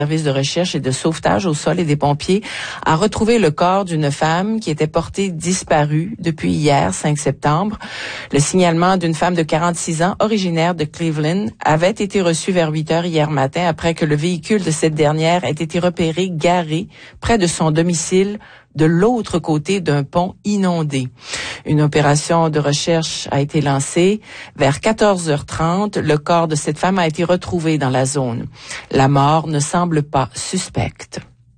service de recherche et de sauvetage au sol et des pompiers a retrouvé le corps d'une femme qui était portée disparue depuis hier, 5 septembre. Le signalement d'une femme de 46 ans, originaire de Cleveland, avait été reçu vers 8 heures hier matin après que le véhicule de cette dernière ait été repéré garé près de son domicile de l'autre côté d'un pont inondé. Une opération de recherche a été lancée. Vers 14h30, le corps de cette femme a été retrouvé dans la zone. La mort ne semble pas suspecte.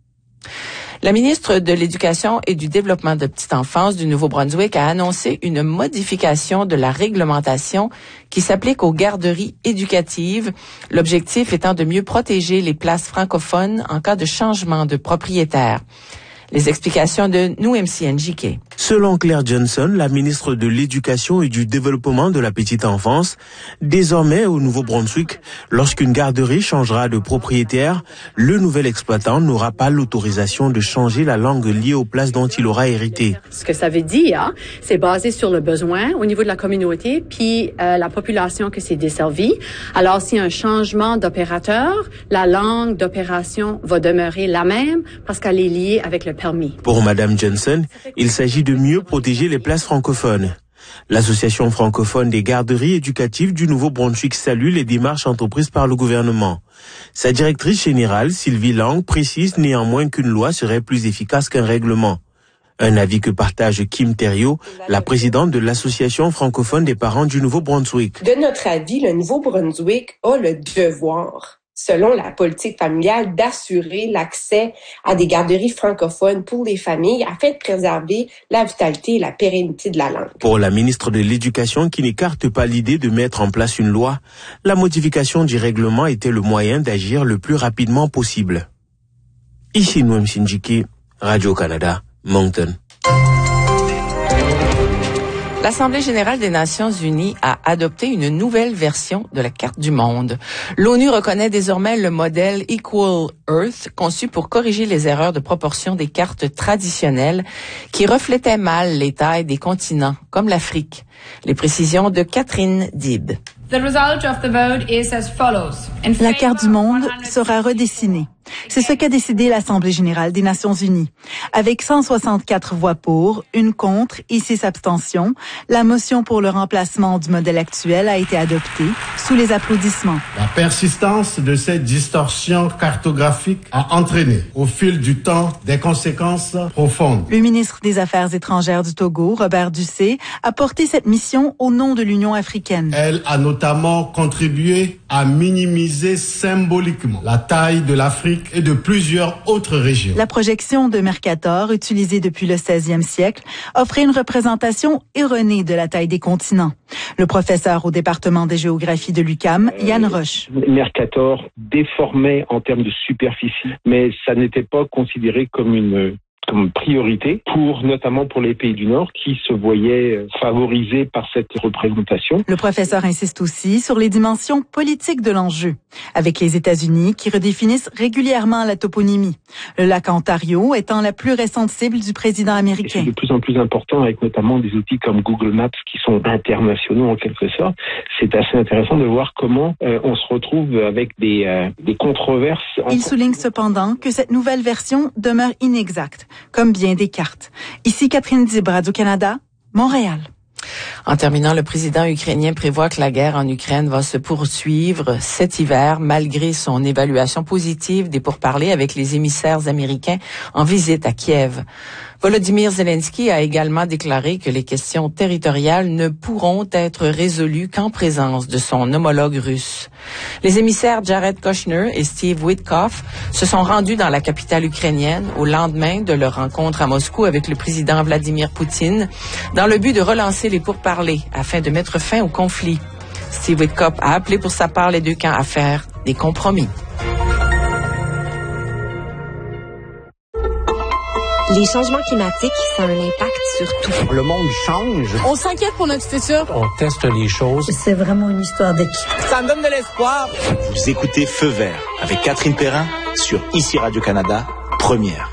La ministre de l'Éducation et du Développement de petite enfance du Nouveau-Brunswick a annoncé une modification de la réglementation qui s'applique aux garderies éducatives, l'objectif étant de mieux protéger les places francophones en cas de changement de propriétaire. Les explications de Nouemsi Njike. Selon Claire Johnson, la ministre de l'Éducation et du Développement de la petite enfance, désormais au Nouveau-Brunswick, lorsqu'une garderie changera de propriétaire, le nouvel exploitant n'aura pas l'autorisation de changer la langue liée aux places dont il aura hérité. Ce que ça veut dire, c'est basé sur le besoin au niveau de la communauté puis la population que c'est desservi. Alors, s'il y a un changement d'opérateur, la langue d'opération va demeurer la même parce qu'elle est liée avec le permis. Pour Madame Johnson, il s'agit de mieux protéger les places francophones. L'Association francophone des garderies éducatives du Nouveau-Brunswick salue les démarches entreprises par le gouvernement. Sa directrice générale, Sylvie Lang, précise néanmoins qu'une loi serait plus efficace qu'un règlement. Un avis que partage Kim Thériault, la présidente de l'Association francophone des parents du Nouveau-Brunswick. De notre avis, le Nouveau-Brunswick a le devoir, selon la politique familiale, d'assurer l'accès à des garderies francophones pour les familles afin de préserver la vitalité et la pérennité de la langue. Pour la ministre de l'Éducation, qui n'écarte pas l'idée de mettre en place une loi, la modification du règlement était le moyen d'agir le plus rapidement possible. Ici Nouemsi Njike, Radio-Canada, Moncton. L'Assemblée générale des Nations unies a adopté une nouvelle version de la carte du monde. L'ONU reconnaît désormais le modèle Equal Earth, conçu pour corriger les erreurs de proportion des cartes traditionnelles qui reflétaient mal les tailles des continents, comme l'Afrique. Les précisions de Catherine Dib. La carte du monde sera redessinée. C'est ce qu'a décidé l'Assemblée générale des Nations unies. Avec 164 voix pour, une contre et 6 abstentions, la motion pour le remplacement du modèle actuel a été adoptée sous les applaudissements. La persistance de cette distorsion cartographique a entraîné, au fil du temps, des conséquences profondes. Le ministre des Affaires étrangères du Togo, Robert Ducé, a porté cette mission au nom de l'Union africaine. Elle a notamment contribué à minimiser symboliquement la taille de l'Afrique et de plusieurs autres régions. La projection de Mercator, utilisée depuis le 16e siècle, offrait une représentation erronée de la taille des continents. Le professeur au département des géographies de l'UQAM, Yann Roche. Mercator déformait en termes de superficie, mais ça n'était pas considéré comme priorité notamment pour les pays du Nord qui se voyaient favorisés par cette représentation. Le professeur insiste aussi sur les dimensions politiques de l'enjeu, avec les États-Unis qui redéfinissent régulièrement la toponymie. Le lac Ontario étant la plus récente cible du président américain. Et c'est de plus en plus important avec notamment des outils comme Google Maps qui sont internationaux en quelque sorte. C'est assez intéressant de voir comment on se retrouve avec des controverses. Il souligne cependant que cette nouvelle version demeure inexacte, comme bien des cartes. Ici Catherine Dib, Radio-Canada, Montréal. En terminant, le président ukrainien prévoit que la guerre en Ukraine va se poursuivre cet hiver, malgré son évaluation positive des pourparlers avec les émissaires américains en visite à Kiev. Volodymyr Zelensky a également déclaré que les questions territoriales ne pourront être résolues qu'en présence de son homologue russe. Les émissaires Jared Kushner et Steve Witkoff se sont rendus dans la capitale ukrainienne au lendemain de leur rencontre à Moscou avec le président Vladimir Poutine, dans le but de relancer les pourparlers afin de mettre fin au conflit. Steve Witkoff a appelé pour sa part les deux camps à faire des compromis. Les changements climatiques, ça a un impact sur tout. Le monde change. On s'inquiète pour notre futur. On teste les choses. C'est vraiment une histoire d'équipe. Ça me donne de l'espoir. Vous écoutez Feu vert avec Catherine Perrin sur ICI Radio-Canada, première.